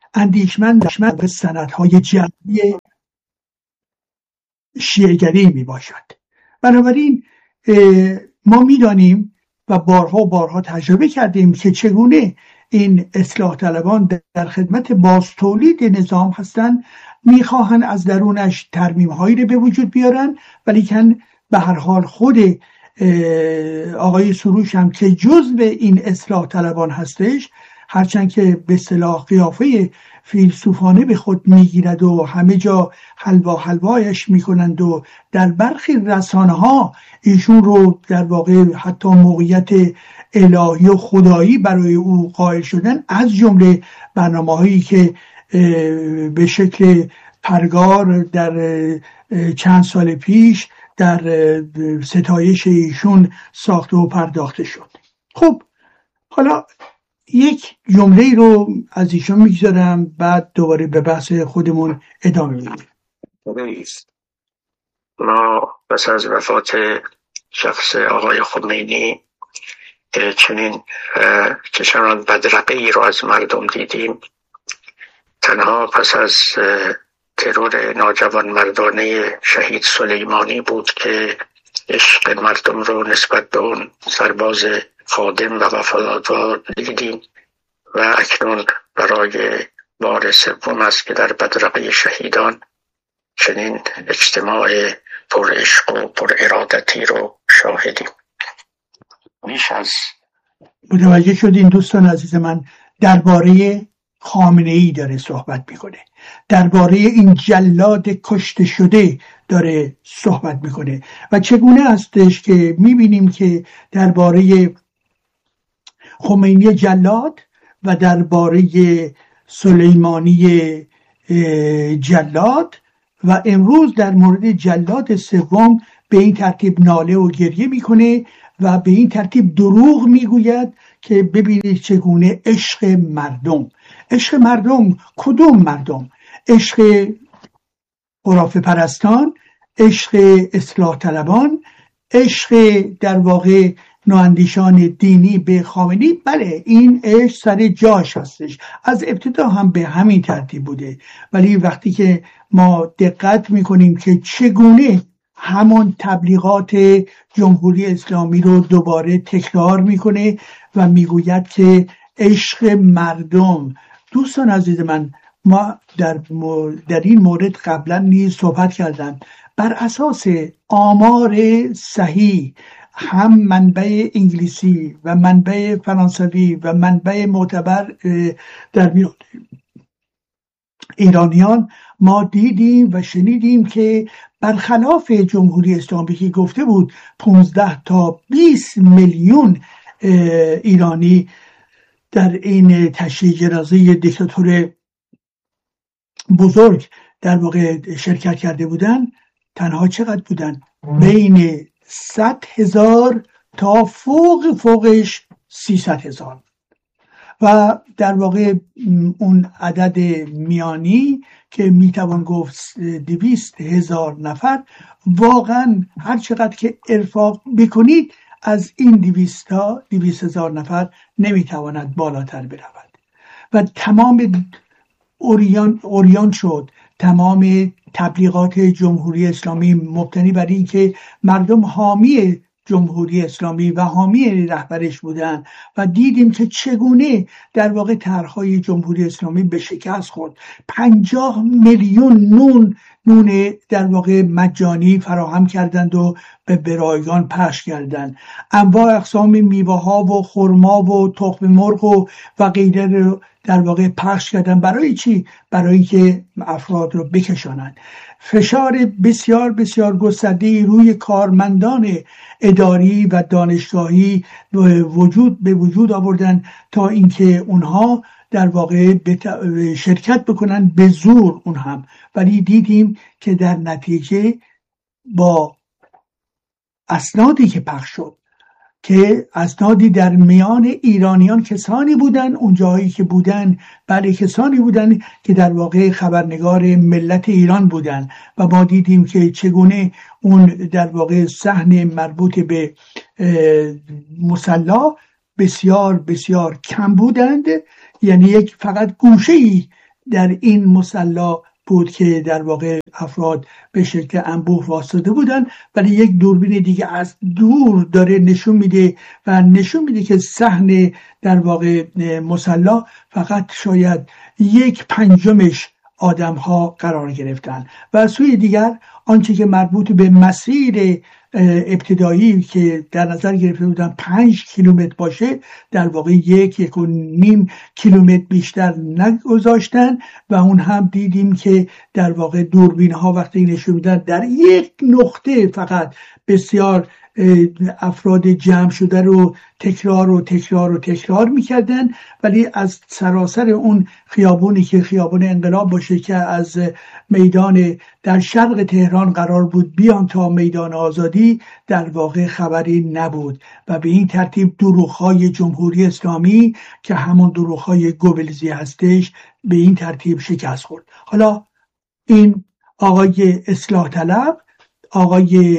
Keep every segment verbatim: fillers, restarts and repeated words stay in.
اندیشمند به سندهای جمعی شیعه‌گری می باشد. بنابراین ما می دانیم و بارها بارها تجربه کردیم که چگونه این اصلاح طلبان در خدمت باز تولید نظام هستند، میخواهند از درونش ترمیم هایی رو به وجود بیارن، ولیکن به هر حال خود آقای سروش هم که جزء این اصلاح طلبان هستش، هرچند که به اصطلاح قیافه فیلسوفانه به خود میگیرد و همه جا حلوا حلوایش میکنند و در برخی رسانه ها ایشون رو در واقع حتی موقعیت الهی و خدایی برای او قائل شدن، از جمله برنامه هایی که به شکل پرگار در چند سال پیش در ستایش ایشون ساخته و پرداخته شد. خب حالا یک جمله رو از ایشون میگذارم، بعد دوباره به بحث خودمون ادامه میدیم. ما پس از وفات شخص آقای خمینی که چنین چشمان بدرقه‌ای رو از مردم دیدیم، تنها پس از ترور ناجوان مردانه شهید سلیمانی بود که عشق مردم رو نسبت به اون سرباز خادم و وفادار دیدیم و اکنون برای بار سوم است که در بدرقه شهیدان چنین اجتماع پر عشق و پر ارادتی رو شاهدیم. بیش از متوجه شدین دوستان عزیز من، درباره خامنه‌ای داره صحبت میکنه، درباره این جلاد کشته شده داره صحبت میکنه و چگونه هستش که میبینیم که درباره خمینی جلاد و درباره سلیمانی جلاد و امروز در مورد جلاد سوم به این ترتیب ناله و گریه میکنه و به این ترتیب دروغ میگوید که ببینید چگونه عشق مردم، عشق مردم کدوم مردم؟ عشق خرافه پرستان، عشق اصلاح طلبان، عشق در واقع نواندیشان دینی به خامنه‌ای. بله این عشق سر جاش هستش، از ابتدا هم به همین ترتیب بوده، ولی وقتی که ما دقت میکنیم که چگونه همون تبلیغات جمهوری اسلامی رو دوباره تکرار میکنه و میگوید که عشق مردم. دوستان عزیز من، ما در, در این مورد قبلا نیز صحبت کردم. بر اساس آمار صحیح، هم منبع انگلیسی و منبع فرانسوی و منبع معتبر در میان ایرانیان، ما دیدیم و شنیدیم که برخلاف جمهوری اسلامی که گفته بود پانزده تا بیست میلیون ایرانی در این تشییع جنازه دیکتاتور بزرگ در واقع شرکت کرده بودن، تنها چقدر بودن؟ بین صد هزار تا فوق فوقش سیصد هزار. و در واقع اون عدد میانی که میتوان گفت دویست هزار نفر، واقعا هر چقدر که ارفاق بکنید از این دویست تا دویست هزار نفر نمیتواند بالاتر برود و تمام اوریان اوریان شد. تمام تبلیغات جمهوری اسلامی مبتنی بر این که مردم حامی جمهوری اسلامی و حامی رهبرش بودن و دیدیم که چگونه در واقع طرحهای جمهوری اسلامی به شکست خورد. پنجاه میلیون نون نون در واقع مجانی فراهم کردند و به برایگان پخش کردند. انواع اقسام میوه ها و خرما و تخم مرغ و و غیره رو در واقع پخش کردن. برای چی؟ برای که افراد رو بکشانند. فشار بسیار بسیار گسترده‌ای روی کارمندان اداری و دانشگاهی وجود به وجود آوردن تا اینکه اونها در واقع شرکت بکنن به زور اون هم، ولی دیدیم که در نتیجه با اسنادی که پخش شد، که اسنادی در میان ایرانیان کسانی بودن، اون جایی که بودن بله کسانی بودن که در واقع خبرنگار ملت ایران بودن و ما دیدیم که چگونه اون در واقع صحن مربوط به مصلی بسیار بسیار کم بودند، یعنی یک فقط گوشه‌ای در این مصلا بود که در واقع افراد به شکل انبوه واسطه بودن، ولی یک دوربین دیگه از دور داره نشون میده و نشون میده که صحن در واقع مصلا فقط شاید یک پنجمش آدم ها قرار گرفتن و از سوی دیگر آنچه که مربوط به مسیر ابتدایی که در نظر گرفته بودن پنج کیلومتر باشه در واقع یک یک و نیم کیلومتر بیشتر نگذاشتن و اون هم دیدیم که در واقع دوربین ها وقتی نشون میدن در یک نقطه فقط بسیار افراد جمع شده رو تکرار و تکرار و تکرار میکردن، ولی از سراسر اون خیابونی که خیابون انقلاب باشه که از میدان در شرق تهران قرار بود بیان تا میدان آزادی در واقع خبری نبود و به این ترتیب دروغ‌های جمهوری اسلامی که همون دروغ‌های گوبلزی هستش به این ترتیب شکست خورد. حالا این آقای اصلاح طلب، آقای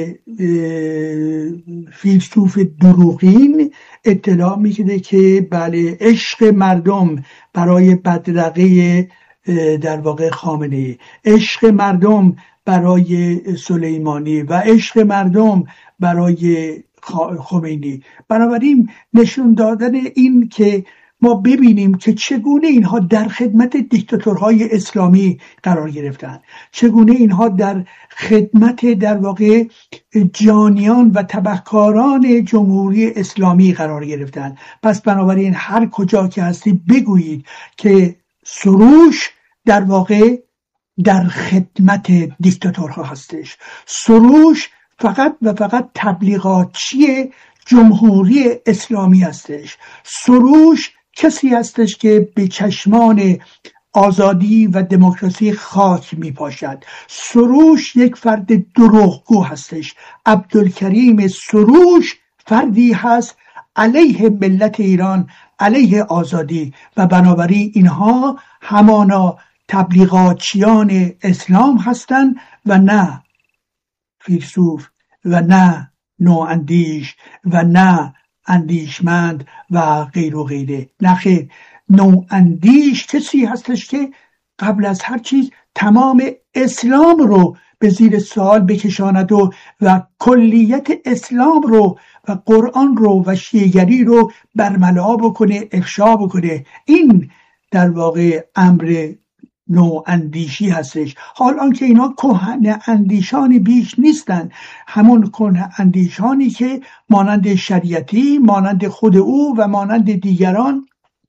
فیلسوف دروغین اطلاع میکنه که بله عشق مردم برای بدرقه در واقع خامنه‌ای، عشق مردم برای سلیمانی و عشق مردم برای خمینی. بنابراین نشون دادن این که ما ببینیم که چگونه اینها در خدمت دیکتاتورهای اسلامی قرار گرفتن، چگونه اینها در خدمت در واقع جانیان و تبهکاران جمهوری اسلامی قرار گرفتن. پس بنابراین هر کجا که هستی بگویید که سروش در واقع در خدمت دیکتاتورها هستش، سروش فقط و فقط تبلیغاتچی جمهوری اسلامی هستش، سروش کسی هستش که به چشمان آزادی و دموکراسی خاک می پاشد. سروش یک فرد دروغگو هستش. عبدالکریم سروش فردی هست علیه ملت ایران، علیه آزادی و بنابراین اینها همانا تبلیغاتچیان اسلام هستند و نه فیلسوف و نه نواندیش و نه اندیشمند و غیر و غیره. نخیر، نواندیش کسی هستش که قبل از هر چیز تمام اسلام رو به زیر سوال بکشاند و و کلیت اسلام رو و قرآن رو و شیعه‌گری رو برملا بکنه، افشا بکنه. این در واقع امر نو اندیشی هستش. حال آنکه اینا کهنه اندیشانی بیش نیستن، همون کهنه اندیشانی که مانند شریعتی، مانند خود او و مانند دیگران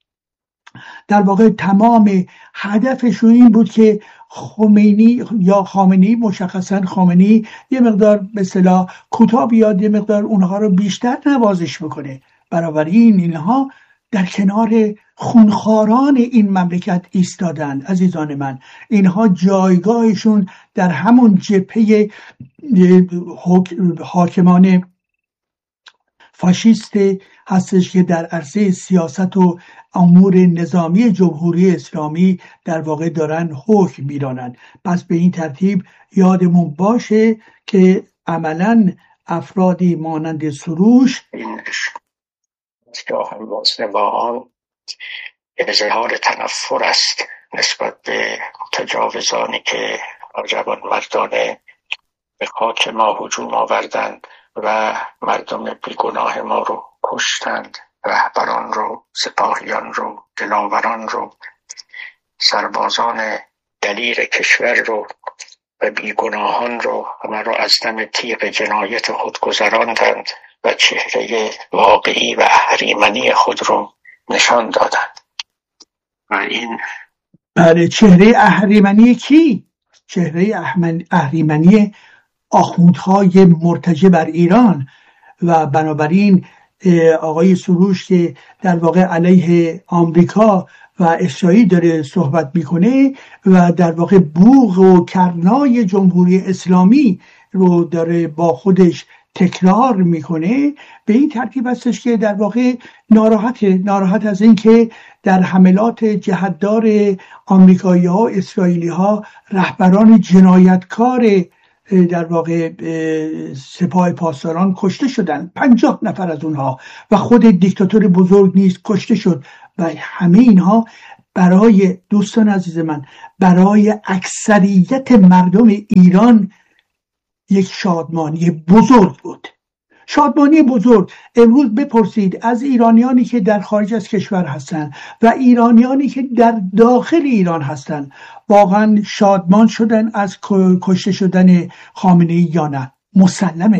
در واقع تمام هدفشون این بود که خمینی یا خامنه‌ای، مشخصا خامنه‌ای یه مقدار به اصطلاح کوتاه بیاد، یه مقدار اونها رو بیشتر نوازش بکنه. بنابراین اینها در کنار خونخواران این مملکت ایستادن. عزیزان من، اینها جایگاهشون در همون جبهه حاکمان فاشیست هستش که در عرصه سیاست و امور نظامی جمهوری اسلامی در واقع دارن حکم میرانند. پس به این ترتیب یادمون باشه که عملاً افرادی مانند سروش این هم واسه با آن اظهار تنفر است نسبت به تجاوزانی که جوان مردانه به خاک ما هجوم آوردند و مردم بیگناه ما رو کشتند، رهبران رو، سپاهیان رو، دلاوران رو، سربازان دلیر کشور رو و بیگناهان رو همه رو از دم تیغ جنایت خود گذراندند و چهره واقعی و اهریمنی خود رو نشان دادند. و این بله، چهره اهریمنی کی؟ چهره اهریمنی آخوندهای مرتجع بر ایران. و بنابراین آقای سروش که در واقع علیه آمریکا و اسرائیل داره صحبت میکنه و در واقع بوق و کرنای جمهوری اسلامی رو داره با خودش تکرار میکنه، به این ترتیب هستش که در واقع ناراحت ناراحت از این که در حملات جهتدار آمریکایی ها و اسرائیلی ها رهبران جنایتکار در واقع سپاه پاسداران کشته شدن، پنجاه نفر از اونها، و خود دیکتاتور بزرگ نیز کشته شد و همه اینها برای دوستان عزیز من، برای اکثریت مردم ایران یک شادمانی بزرگ بود. شادمانی بزرگ. امروز بپرسید از ایرانیانی که در خارج از کشور هستند و ایرانیانی که در داخل ایران هستند، واقعا شادمان شدن از کشته شدن خامنه‌ای یا نه؟ مسلمه.